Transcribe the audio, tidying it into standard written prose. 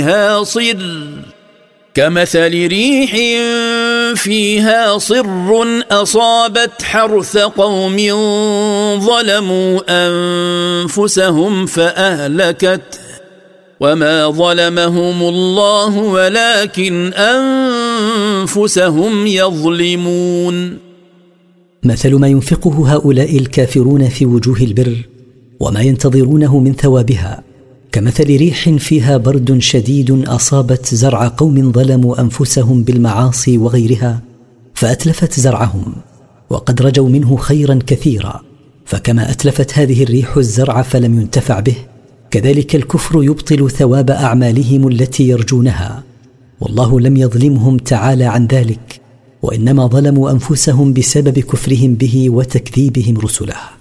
صر كمثل ريح فيها صر أصابت حرث قوم ظلموا أنفسهم فأهلكته وما ظلمهم الله ولكن أنفسهم يظلمون. مثل ما ينفقه هؤلاء الكافرون في وجوه البر وما ينتظرونه من ثوابها كمثل ريح فيها برد شديد أصابت زرع قوم ظلموا أنفسهم بالمعاصي وغيرها فأتلفت زرعهم وقد رجوا منه خيرا كثيرا، فكما أتلفت هذه الريح الزرع فلم ينتفع به كذلك الكفر يبطل ثواب أعمالهم التي يرجونها، والله لم يظلمهم تعالى عن ذلك وإنما ظلموا أنفسهم بسبب كفرهم به وتكذيبهم رسله.